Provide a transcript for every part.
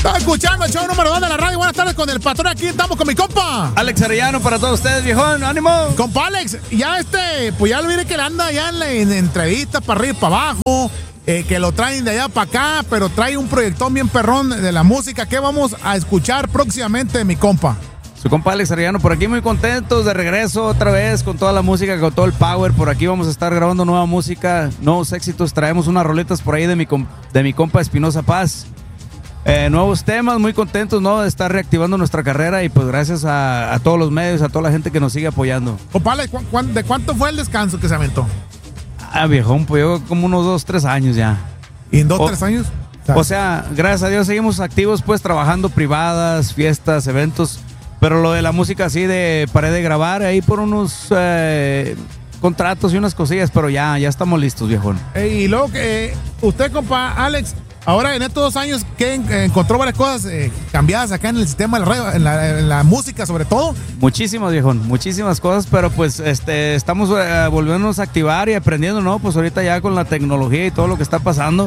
Estaba escuchando el show número 2 de la radio. Buenas tardes con el patrón. Aquí estamos con mi compa Alex Arellano para todos ustedes, viejón. ¡Ánimo! Compa Alex, ya pues ya lo mire que le anda ya en entrevistas para arriba y para abajo. Que lo traen de allá para acá, pero trae un proyectón bien perrón de la música. ¿Qué vamos a escuchar próximamente, mi compa? Su compa Alex Arellano por aquí, muy contentos de regreso otra vez con toda la música, con todo el power. Por aquí vamos a estar grabando nueva música, nuevos éxitos. Traemos unas roletas por ahí de mi compa Espinosa Paz. Nuevos temas, muy contentos, ¿no? De estar reactivando nuestra carrera y pues gracias a todos los medios, a toda la gente que nos sigue apoyando. Compa Alex, ¿de cuánto fue el descanso que se aventó? Viejón, pues yo como unos 2-3 años ya. ¿Y en 2-3 años? O sea, gracias a Dios seguimos activos, pues trabajando privadas, fiestas, eventos. Pero lo de la música sí, paré de grabar ahí por unos contratos y unas cosillas, pero ya estamos listos, viejón. Y luego que usted, compa Alex, ahora en estos 2 años, ¿qué encontró varias cosas cambiadas acá en el sistema del radio, en la música sobre todo? Muchísimas, viejón, muchísimas cosas, pero pues estamos volviéndonos a activar y aprendiendo, ¿no? Pues ahorita ya con la tecnología y todo lo que está pasando,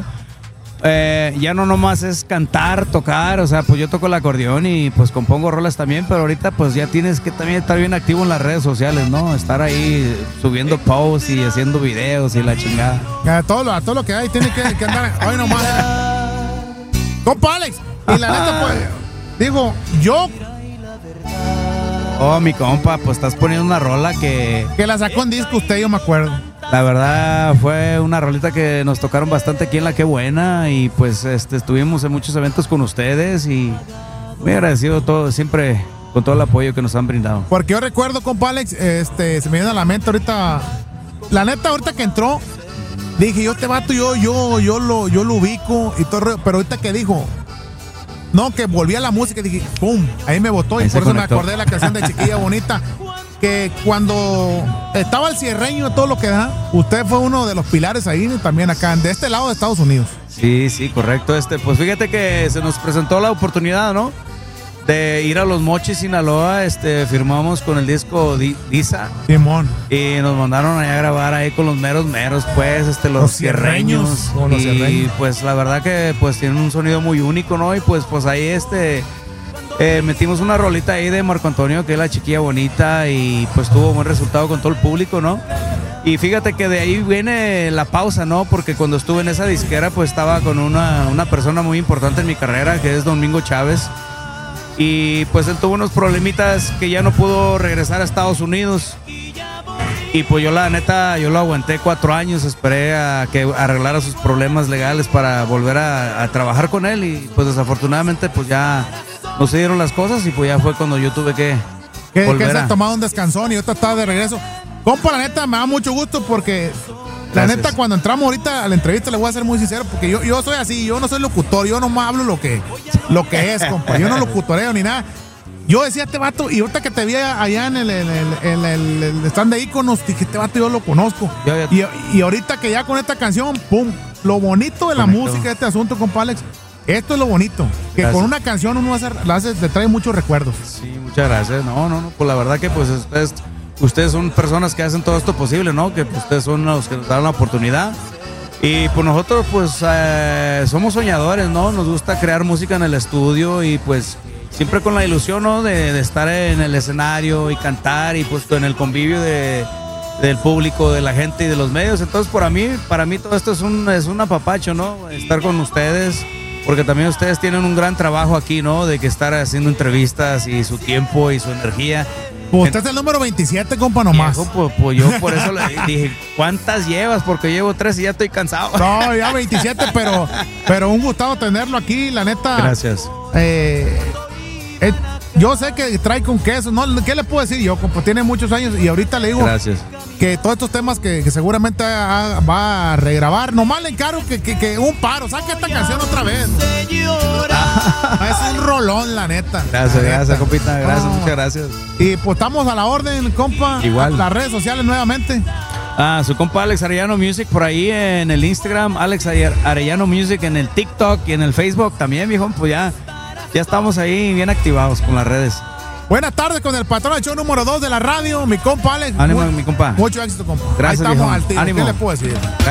ya no nomás es cantar, tocar, o sea, pues yo toco el acordeón y pues compongo rolas también, pero ahorita pues ya tienes que también estar bien activo en las redes sociales, ¿no? Estar ahí subiendo posts y haciendo videos y la chingada. Todo lo que hay tiene que andar hoy nomás. Compa Alex, y la neta pues, digo, yo... Oh, mi compa, pues estás poniendo una rola que la sacó en disco usted, yo me acuerdo. La verdad fue una rolita que nos tocaron bastante aquí en La Qué Buena y pues estuvimos en muchos eventos con ustedes y muy agradecido todo, siempre con todo el apoyo que nos han brindado. Porque yo recuerdo, compa Alex, se me viene a la mente ahorita, la neta ahorita que entró, dije yo este vato yo lo ubico y todo, pero ahorita que dijo, no, que volví a la música, dije, pum, ahí me botó y por eso me acordé de la canción de Chiquilla Bonita. Que cuando estaba el cierreño, todo lo que da, usted fue uno de los pilares ahí también acá, de este lado de Estados Unidos. Sí, correcto. Pues fíjate que se nos presentó la oportunidad, ¿no? De ir a Los Mochis, Sinaloa, firmamos con el disco Disa. Simón. Y nos mandaron allá a grabar ahí con los meros, pues, los cierreños. Y pues la verdad que pues tienen un sonido muy único, ¿no? Y pues ahí metimos una rolita ahí de Marco Antonio, que es La Chiquilla Bonita, y pues tuvo buen resultado con todo el público, ¿no? Y fíjate que de ahí viene la pausa, ¿no? Porque cuando estuve en esa disquera, pues estaba con una persona muy importante en mi carrera, que es Domingo Chávez. Y pues él tuvo unos problemitas que ya no pudo regresar a Estados Unidos. Y pues yo la neta, yo lo aguanté 4 años, esperé a que arreglara sus problemas legales para volver a trabajar con él. Y pues desafortunadamente pues ya no se dieron las cosas y pues ya fue cuando yo tuve que volver se ha tomado un descansón y ahorita está de regreso. Compa, la neta, me da mucho gusto porque la neta, cuando entramos ahorita a la entrevista, le voy a ser muy sincero, porque yo soy así, yo no soy locutor, yo nomás hablo lo que es, compa. Yo no locutoreo ni nada. Yo decía este vato, y ahorita que te vi allá en el stand de íconos, dije, este vato yo lo conozco. Y ahorita que ya con esta canción, pum, lo bonito de la música de este asunto, compa Alex, esto es lo bonito, que con una canción uno te trae muchos recuerdos. Sí, muchas gracias. No, pues la verdad que pues ustedes son personas que hacen todo esto posible, ¿no? Que pues, ustedes son los que nos dan la oportunidad. Y pues nosotros pues somos soñadores, ¿no? Nos gusta crear música en el estudio y pues siempre con la ilusión, ¿no? De estar en el escenario y cantar y pues en el convivio del público, de la gente y de los medios. Entonces para mí todo esto es un apapacho, ¿no? Estar con ustedes, porque también ustedes tienen un gran trabajo aquí, ¿no? De que estar haciendo entrevistas y su tiempo y su energía. Pues usted es el número 27, compa, nomás. Viejo, pues yo por eso le dije, ¿cuántas llevas? Porque llevo 3 y ya estoy cansado. No, ya 27, pero un gustado tenerlo aquí, la neta. Gracias. Yo sé que trae con queso, ¿no? ¿Qué le puedo decir yo? Pues tiene muchos años y ahorita le digo. Gracias. Que todos estos temas que seguramente va a regrabar, nomás le encargo que un paro, saque esta canción otra vez. Es un rolón, la neta. Gracias, compita, gracias, muchas gracias. Y pues estamos a la orden, compa. Igual. Las redes sociales nuevamente. Su compa Alex Arellano Music por ahí en el Instagram, Alex Arellano Music en el TikTok y en el Facebook también, viejo, pues ya estamos ahí bien activados con las redes. Buenas tardes con el patrón del show número 2 de la radio, mi compa Alex. Ánimo, mi compa. Mucho éxito, compa. Gracias, ahí estamos viejo. al tiro. Ánimo. ¿Qué le puedo decir?